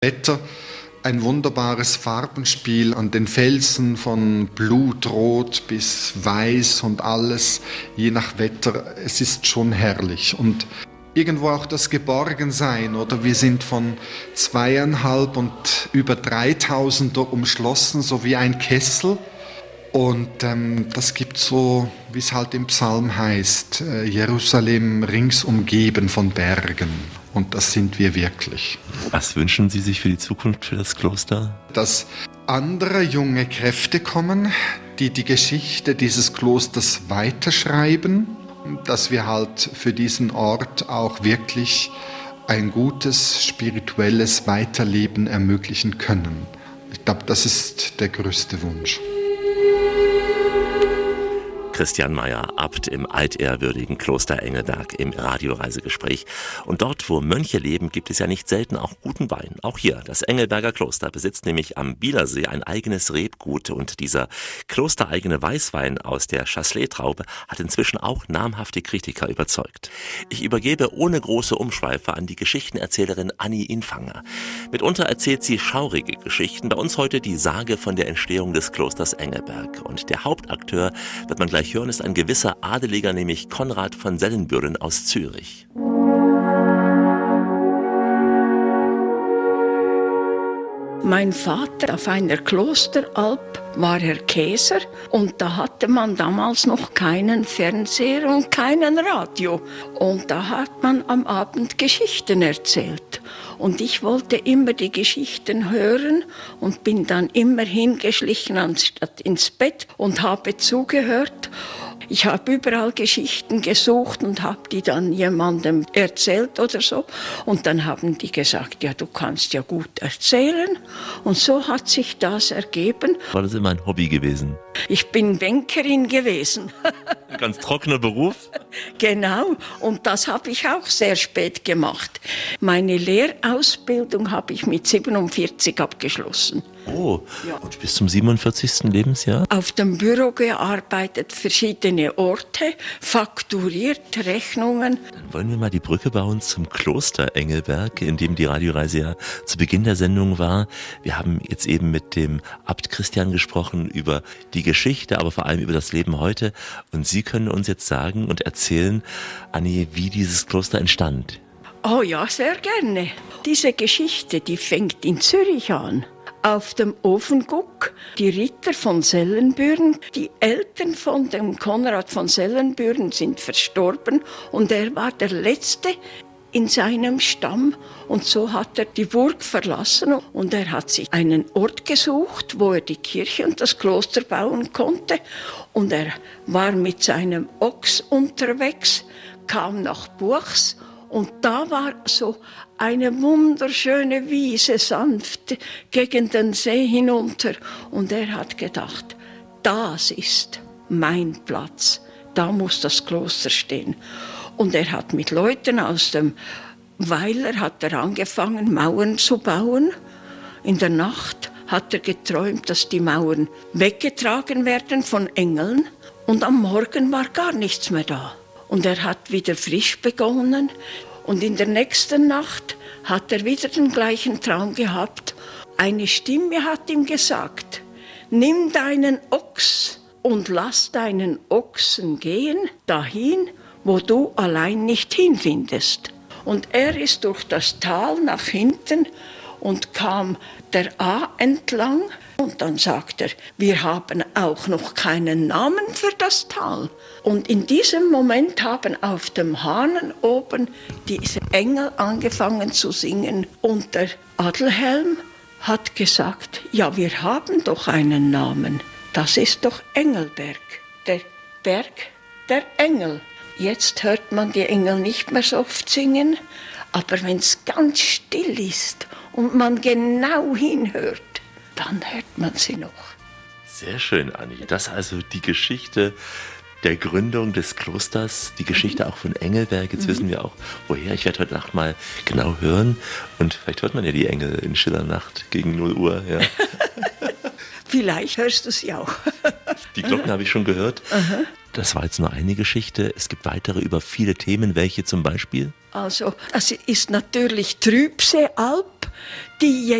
Wetter, ein wunderbares Farbenspiel an den Felsen von Blutrot bis Weiß und alles, je nach Wetter. Es ist schon herrlich. Und irgendwo auch das Geborgensein, oder? Wir sind von 2.500 und über 3.000 umschlossen, so wie ein Kessel. Und das gibt so, wie es halt im Psalm heißt, Jerusalem rings umgeben von Bergen. Und das sind wir wirklich. Was wünschen Sie sich für die Zukunft für das Kloster? Dass andere junge Kräfte kommen, die die Geschichte dieses Klosters weiterschreiben, dass wir halt für diesen Ort auch wirklich ein gutes spirituelles Weiterleben ermöglichen können. Ich glaube, das ist der größte Wunsch. Christian Meyer, Abt im altehrwürdigen Kloster Engelberg im Radioreisegespräch. Und dort, wo Mönche leben, gibt es ja nicht selten auch guten Wein. Auch hier, das Engelberger Kloster besitzt nämlich am Bielersee ein eigenes Rebgut. Und dieser klostereigene Weißwein aus der Chasselet-Traube hat inzwischen auch namhafte Kritiker überzeugt. Ich übergebe ohne große Umschweife an die Geschichtenerzählerin Anni Infanger. Mitunter erzählt sie schaurige Geschichten. Bei uns heute die Sage von der Entstehung des Klosters Engelberg. Und der Hauptakteur, wird man gleich hören, ist ein gewisser Adeliger, nämlich Konrad von Sellenbürden aus Zürich. Mein Vater auf einer Klosteralp war Herr Käser und da hatte man damals noch keinen Fernseher und keinen Radio. Und da hat man am Abend Geschichten erzählt. Und ich wollte immer die Geschichten hören und bin dann immer hingeschlichen anstatt ins Bett und habe zugehört. Ich habe überall Geschichten gesucht und habe die dann jemandem erzählt oder so. Und dann haben die gesagt, ja, du kannst ja gut erzählen. Und so hat sich das ergeben. War das immer ein Hobby gewesen? Ich bin Bankerin gewesen. Ein ganz trockener Beruf? Genau, und das habe ich auch sehr spät gemacht. Meine Lehrausbildung habe ich mit 47 abgeschlossen. Oh, ja. Und bis zum 47. Lebensjahr? Auf dem Büro gearbeitet, verschiedene Orte, fakturiert, Rechnungen. Dann wollen wir mal die Brücke bauen zum Kloster Engelberg, in dem die Radioreise ja zu Beginn der Sendung war. Wir haben jetzt eben mit dem Abt Christian gesprochen über die Geschichte, aber vor allem über das Leben heute. Und Sie können uns jetzt sagen und erzählen, Anni, wie dieses Kloster entstand. Oh ja, sehr gerne. Diese Geschichte, die fängt in Zürich an. Auf dem Ofenguck, die Ritter von Sellenbürgen, die Eltern von dem Konrad von Sellenbürgen sind verstorben und er war der Letzte in seinem Stamm und so hat er die Burg verlassen und er hat sich einen Ort gesucht, wo er die Kirche und das Kloster bauen konnte und er war mit seinem Ochs unterwegs, kam nach Buchs und da war so eine wunderschöne Wiese, sanft gegen den See hinunter. Und er hat gedacht, das ist mein Platz, da muss das Kloster stehen. Und er hat mit Leuten aus dem Weiler hat er angefangen, Mauern zu bauen. In der Nacht hat er geträumt, dass die Mauern weggetragen werden von Engeln. Und am Morgen war gar nichts mehr da. Und er hat wieder frisch begonnen. Und in der nächsten Nacht hat er wieder den gleichen Traum gehabt. Eine Stimme hat ihm gesagt, nimm deinen Ochs und lass deinen Ochsen gehen dahin, wo du allein nicht hinfindest. Und er ist durch das Tal nach hinten und kam der A entlang. Und dann sagt er, wir haben auch noch keinen Namen für das Tal. Und in diesem Moment haben auf dem Hahn oben diese Engel angefangen zu singen. Und der Adelhelm hat gesagt, ja, wir haben doch einen Namen. Das ist doch Engelberg, der Berg der Engel. Jetzt hört man die Engel nicht mehr so oft singen, aber wenn es ganz still ist und man genau hinhört, dann hört man sie noch. Sehr schön, Anni. Das ist also die Geschichte der Gründung des Klosters, die Geschichte auch von Engelberg. Jetzt wissen wir auch, woher. Ich werde heute Nacht mal genau hören. Und vielleicht hört man ja die Engel in stiller Nacht gegen 0 Uhr. Ja. Vielleicht hörst du sie auch. Die Glocken habe ich schon gehört. Aha. Das war jetzt nur eine Geschichte. Es gibt weitere über viele Themen. Welche zum Beispiel? Also, es ist natürlich Trübseealb. die